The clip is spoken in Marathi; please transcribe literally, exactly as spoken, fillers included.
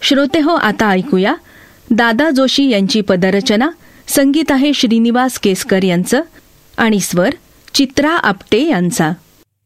श्रोतेहो, आता ऐकूया दादा जोशी यांची पदरचना. संगीत आहे श्रीनिवास केसकर यांचं आणि स्वर चित्रा आपटे यांचा.